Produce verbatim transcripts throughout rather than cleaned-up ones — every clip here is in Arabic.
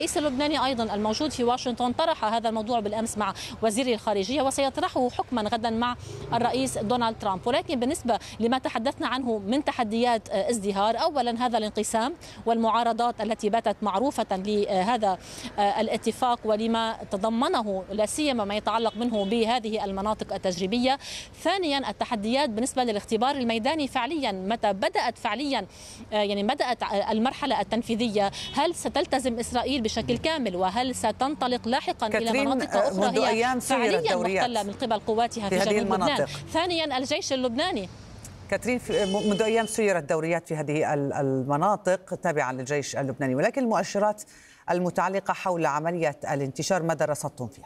الرئيس اللبناني أيضا الموجود في واشنطن طرح هذا الموضوع بالأمس مع وزير الخارجية، وسيطرحه حكما غدا مع الرئيس دونالد ترامب. ولكن بالنسبة لما تحدثنا عنه من تحديات ازدهار، أولا هذا الانقسام والمعارضات التي باتت معروفة لهذا الاتفاق ولما تضمنه، لا سيما ما يتعلق منه بهذه المناطق التجريبية. ثانيا التحديات بالنسبة للاختبار الميداني فعليا، متى بدأت فعليا يعني بدأت المرحلة التنفيذية، هل ستلتزم إسرائيل بشكل كامل، وهل ستنطلق لاحقا إلى مناطق أخرى هي فعليا محتلة من قبل قواتها في, في جنوب لبنان؟ ثانيا الجيش اللبناني. كاترين، منذ أيام سيرت دوريات في هذه المناطق تابعة للجيش اللبناني، ولكن المؤشرات المتعلقة حول عملية الانتشار ماذا رصدتم فيها؟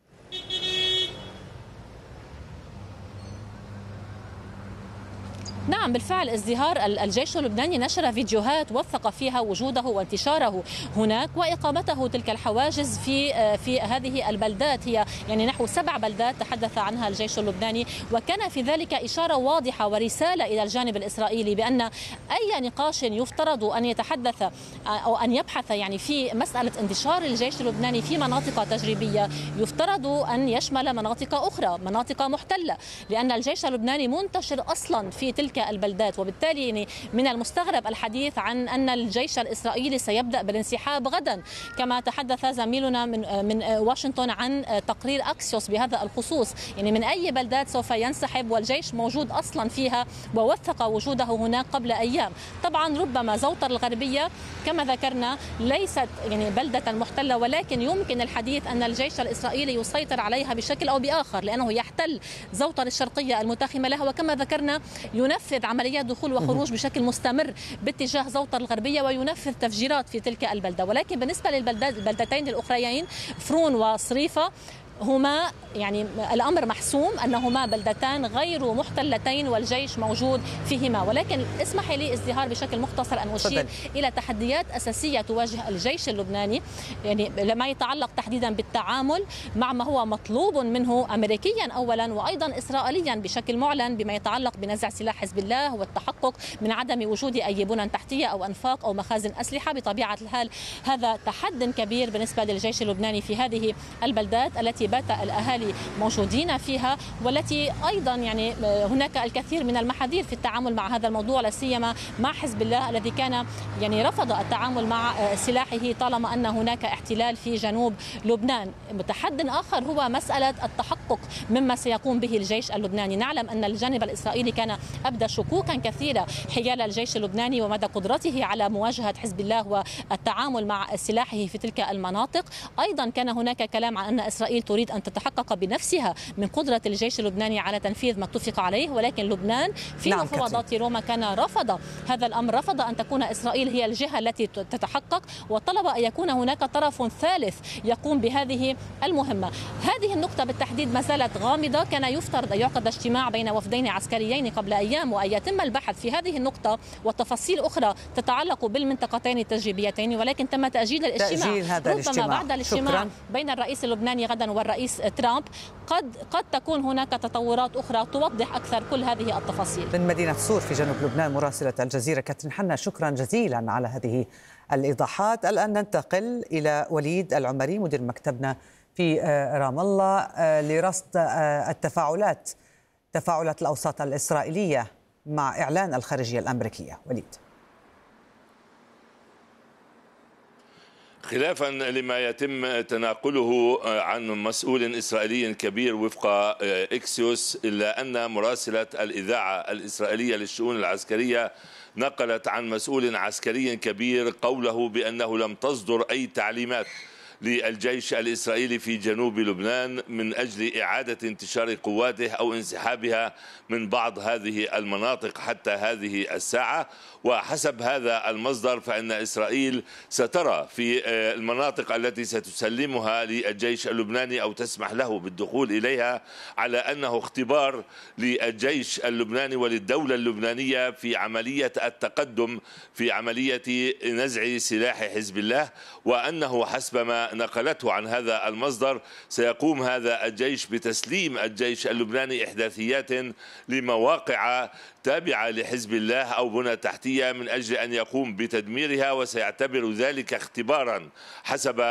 نعم بالفعل، ازدهار الجيش اللبناني نشر فيديوهات وثق فيها وجوده وانتشاره هناك وإقامته تلك الحواجز في في هذه البلدات. هي يعني نحو سبع بلدات تحدث عنها الجيش اللبناني، وكان في ذلك إشارة واضحة ورسالة إلى الجانب الإسرائيلي بأن أي نقاش يفترض أن يتحدث أو أن يبحث يعني في مسألة انتشار الجيش اللبناني في مناطق تجريبية يفترض أن يشمل مناطق أخرى، مناطق محتلة، لأن الجيش اللبناني منتشر أصلا في تلك البلدات. وبالتالي يعني من المستغرب الحديث عن أن الجيش الإسرائيلي سيبدأ بالانسحاب غدا، كما تحدث زميلنا من من واشنطن عن تقرير أكسيوس بهذا الخصوص. يعني من أي بلدات سوف ينسحب والجيش موجود أصلا فيها ووثق وجوده هناك قبل أيام. طبعا ربما زوطر الغربية كما ذكرنا ليست يعني بلدة محتلة، ولكن يمكن الحديث أن الجيش الإسرائيلي يسيطر عليها بشكل أو بآخر، لأنه يحتل زوطر الشرقية المتاخمة لها، وكما ذكرنا ينفذ عمليات دخول وخروج بشكل مستمر باتجاه زوطر الغربية وينفذ تفجيرات في تلك البلدة. ولكن بالنسبة للبلدتين الأخريين فرون وصريفة هما يعني الأمر محسوم أنهما بلدتان غير محتلتين والجيش موجود فيهما. ولكن اسمح لي ازدهار بشكل مختصر أن أشير إلى تحديات أساسية تواجه الجيش اللبناني، يعني لما يتعلق تحديدا بالتعامل مع ما هو مطلوب منه أمريكيا أولا وأيضا إسرائيليا بشكل معلن بما يتعلق بنزع سلاح حزب الله والتحقق من عدم وجود أي بنى تحتية أو أنفاق أو مخازن أسلحة. بطبيعة الحال هذا تحد كبير بالنسبة للجيش اللبناني في هذه البلدات التي بات الأهالي موجودين فيها، والتي أيضا يعني هناك الكثير من المحاذير في التعامل مع هذا الموضوع، لا سيما مع حزب الله الذي كان يعني رفض التعامل مع سلاحه طالما أن هناك احتلال في جنوب لبنان. تحد آخر هو مسألة التحقق مما سيقوم به الجيش اللبناني. نعلم أن الجانب الإسرائيلي كان أبدى شكوكا كثيرة حيال الجيش اللبناني ومدى قدرته على مواجهة حزب الله والتعامل مع سلاحه في تلك المناطق. أيضا كان هناك كلام عن أن إسرائيل تريد أن تتحقق بنفسها من قدرة الجيش اللبناني على تنفيذ ما اتفق عليه، ولكن لبنان في نعم مفاوضات روما كان رفض هذا الأمر، رفض أن تكون إسرائيل هي الجهة التي تتحقق، وطلب أن يكون هناك طرف ثالث يقوم بهذه المهمة. هذه النقطة بالتحديد ما زالت غامضة. كان يفترض أن يعقد اجتماع بين وفدين عسكريين قبل أيام وأن يتم البحث في هذه النقطة وتفاصيل أخرى تتعلق بالمنطقتين التجريبيتين، ولكن تم تأجيل الاجتماع. تأجيل هذا ربما الاجتماع بعد الاجتماع شكرا. بين الرئيس اللبناني غدا والرئيس ترامب قد قد تكون هناك تطورات أخرى توضح أكثر كل هذه التفاصيل. من مدينة صور في جنوب لبنان مراسلة الجزيرة كاترين حنا، شكرا جزيلا على هذه الإيضاحات. الآن ننتقل إلى وليد العمري مدير مكتبنا في رام الله لرصد التفاعلات تفاعلات الأوساط الإسرائيلية مع إعلان الخارجية الأمريكية. وليد. خلافا لما يتم تناقله عن مسؤول إسرائيلي كبير وفق إكسيوس، إلا أن مراسلة الإذاعة الإسرائيلية للشؤون العسكرية نقلت عن مسؤول عسكري كبير قوله بأنه لم تصدر أي تعليمات للجيش الإسرائيلي في جنوب لبنان من أجل إعادة انتشار قواته أو انسحابها من بعض هذه المناطق حتى هذه الساعة. وحسب هذا المصدر فإن إسرائيل سترى في المناطق التي ستسلمها للجيش اللبناني أو تسمح له بالدخول إليها على أنه اختبار للجيش اللبناني وللدولة اللبنانية في عملية التقدم في عملية نزع سلاح حزب الله، وأنه حسب ما نقلته عن هذا المصدر سيقوم هذا الجيش بتسليم الجيش اللبناني إحداثيات لمواقع تابعة لحزب الله أو بنى تحتية من أجل أن يقوم بتدميرها، وسيعتبر ذلك اختبارا حسب